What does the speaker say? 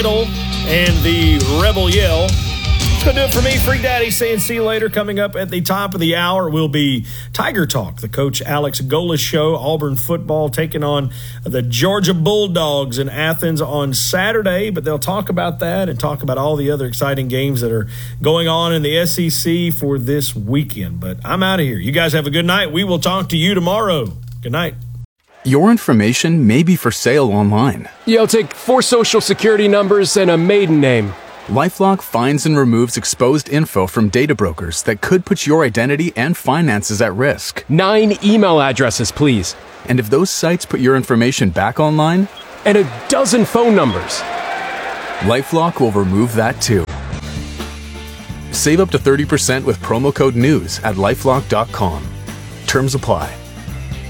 Idol and the Rebel Yell. That's going to do it for me. Freak Daddy saying see you later. Coming up at the top of the hour will be Tiger Talk, the Coach Alex Golis show. Auburn football taking on the Georgia Bulldogs in Athens on Saturday. But they'll talk about that and talk about all the other exciting games that are going on in the SEC for this weekend. But I'm out of here. You guys have a good night. We will talk to you tomorrow. Good night. Your information may be for sale online. Yeah, I'll take 4 social security numbers and a maiden name. LifeLock finds and removes exposed info from data brokers that could put your identity and finances at risk. 9 email addresses, please. And if those sites put your information back online? And a dozen phone numbers. LifeLock will remove that too. Save up to 30% with promo code NEWS at LifeLock.com. Terms apply.